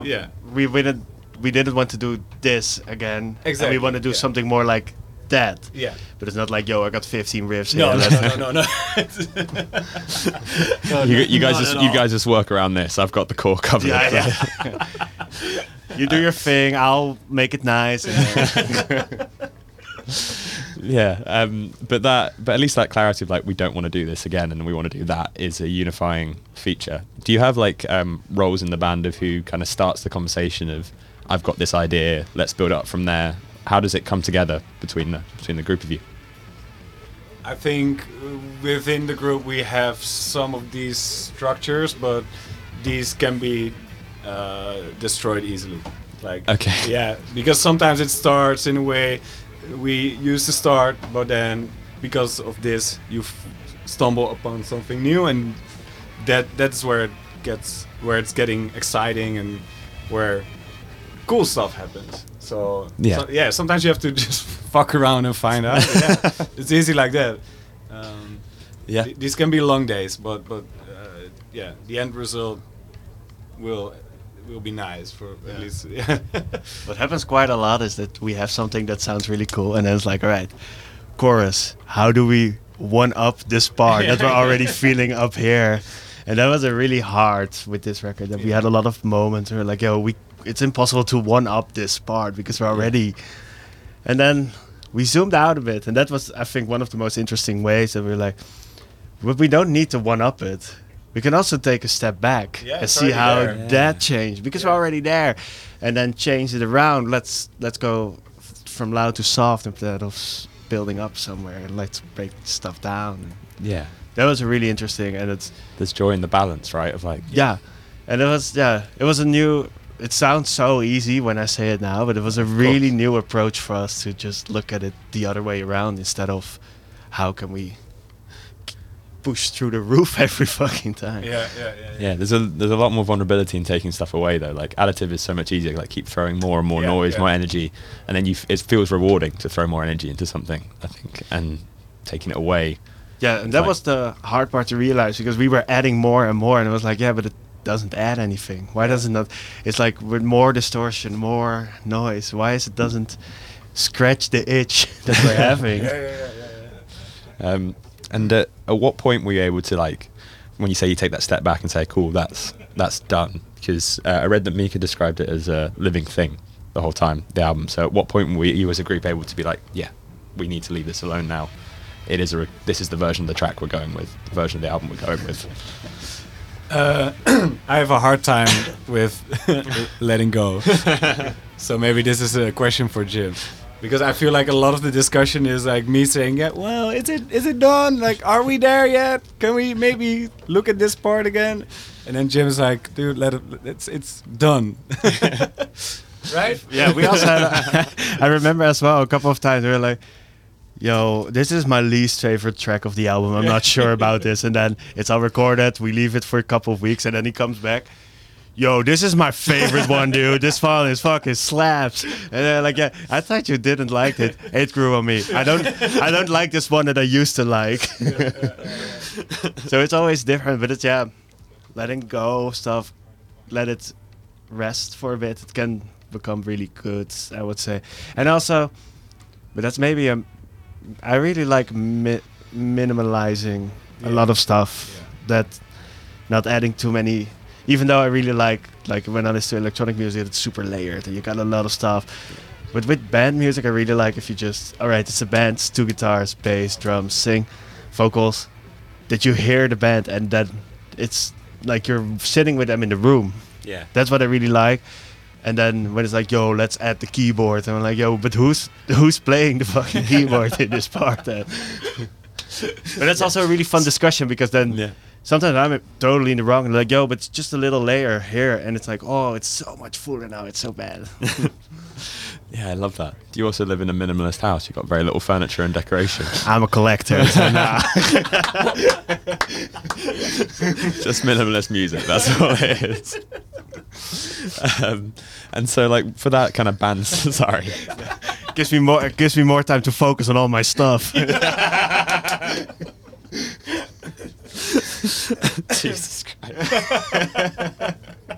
Yeah. we didn't want to do this again. Exactly, And we want to do yeah. something more like that. Yeah. But it's not like, yo, I got 15 riffs. No, here, let's- no. You guys not just at you all. guys just work around this. I've got the core covered. Yeah, yeah. You do your thing. I'll make it nice. Yeah, but at least that clarity of like we don't want to do this again and we want to do that is a unifying feature. Do you have like roles in the band of who kind of starts the conversation of I've got this idea, let's build up from there? How does it come together between the group of you? I think within the group we have some of these structures, but these can be destroyed easily. Like, Okay. Yeah, because sometimes it starts in a way we used to start, but then because of this you stumble upon something new, and that's where it's getting exciting and where cool stuff happens. So Yeah. sometimes you have to just fuck around and find out. Yeah, it's easy like that. Yeah. These can be long days, but yeah, the end result will be nice for at least. Yeah. What happens quite a lot is that we have something that sounds really cool, and then it's like, all right, chorus. How do we one up this part that we're already feeling up here? And that was a really hard with this record. That we had a lot of moments where we're like, yo, it's impossible to one up this part because we're already. And then we zoomed out a bit, and that was, I think, one of the most interesting ways that we're like, but we don't need to one up it. We can also take a step back Yeah, and it's see already how there. that changed because we're already there, and then change it around. Let's go from loud to soft instead of building up somewhere. Let's break stuff down. Yeah. That was really interesting, and it's There's joy in the balance, right? Of like yeah, and it was a new. It sounds so easy when I say it now, but it was a really new approach for us to just look at it the other way around instead of how can we push through the roof every fucking time. Yeah, there's a lot more vulnerability in taking stuff away though. Like additive is so much easier. Like keep throwing more and more Yeah, noise, yeah. more energy, and then it feels rewarding to throw more energy into something. I think, and taking it away. Yeah, and that Like- was the hard part to realize because we were adding more and more, and it was like, yeah, but it doesn't add anything. Why does it not? It's like with more distortion, more noise. Why is it doesn't scratch the itch that we're having? And at what point were you able to like, when you say you take that step back and say, cool, that's done? Because I read that Mika described it as a living thing the whole time, the album. So at what point were you as a group able to be like, yeah, we need to leave this alone now? This is the version of the track we're going with, the version of the album we're going with. I have a hard time with letting go. So maybe this is a question for Jim. Because I feel like a lot of the discussion is like me saying, yeah, well, is it done? Like, are we there yet? Can we maybe look at this part again? And then Jim's like, dude, it's done. Right? Yeah, we also had, I remember as well a couple of times we were like, yo, this is my least favorite track of the album. I'm not sure about this. And then it's all recorded. We leave it for a couple of weeks, and then he comes back. Yo, this is my favorite one, dude. This one is fucking slaps. And then like, yeah, I thought you didn't like it. It grew on me. I don't like this one that I used to like. So it's always different, but it's letting go of stuff, let it rest for a bit. It can become really good, I would say. And also, but that's maybe I really like minimalizing a lot of stuff. That not adding too many. Even though I really like when I listen to electronic music, it's super layered and you got a lot of stuff. But with band music, I really like if you just, all right, it's a band, it's 2 guitars, bass, drums, sing, vocals, that you hear the band and that it's like you're sitting with them in the room. Yeah. That's what I really like. And then when it's like, yo, let's add the keyboard, and I'm like, yo, but who's playing the fucking keyboard in this part then? But that's also a really fun discussion because then sometimes I'm totally in the wrong and like, yo, but it's just a little layer here, and it's like, oh, it's so much fuller now, it's so bad. Yeah, I love that. Do you also live in a minimalist house? You've got very little furniture and decoration. I'm a collector, so nah. Just minimalist music, that's all it is. And so like for that kind of band, sorry. gives me more time to focus on all my stuff. Jesus Christ.